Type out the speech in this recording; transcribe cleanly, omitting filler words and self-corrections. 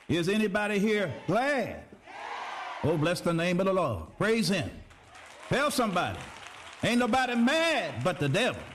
Is anybody here glad? Oh, bless the name of the Lord. Praise him. Tell somebody, ain't nobody mad but the devil.